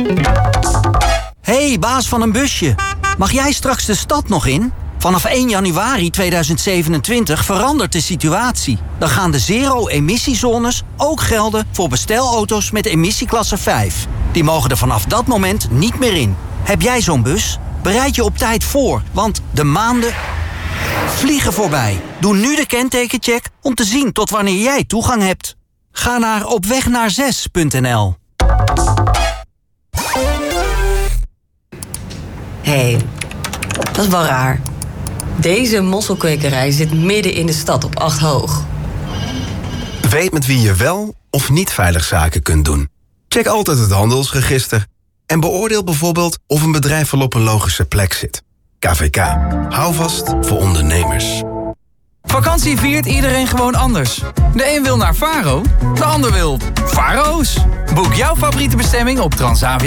Hey, baas van een busje. Mag jij straks de stad nog in? Vanaf 1 januari 2027 verandert de situatie. Dan gaan de zero-emissiezones ook gelden voor bestelauto's met emissieklasse 5. Die mogen er vanaf dat moment niet meer in. Heb jij zo'n bus? Bereid je op tijd voor, want de maanden vliegen voorbij. Doe nu de kentekencheck om te zien tot wanneer jij toegang hebt. Ga naar opwegnaar6.nl. Hé, dat is wel raar. Deze mosselkwekerij zit midden in de stad op 8 hoog. Weet met wie je wel of niet veilig zaken kunt doen. Check altijd het handelsregister. En beoordeel bijvoorbeeld of een bedrijf wel op een logische plek zit. KVK. Hou vast voor ondernemers. Vakantie viert iedereen gewoon anders. De een wil naar Faro, de ander wil Faro's. Boek jouw favoriete bestemming op Transavia.